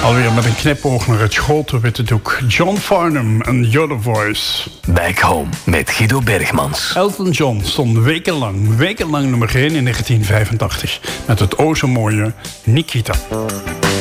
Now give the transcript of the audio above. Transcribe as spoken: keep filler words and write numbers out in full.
Alweer met een knipoog naar het grote witte doek. John Farnham en You're the Voice. Back Home met Guido Bergmans. Elton John stond wekenlang, wekenlang nummer één in negentien vijfentachtig. Met het o zo mooie Nikita.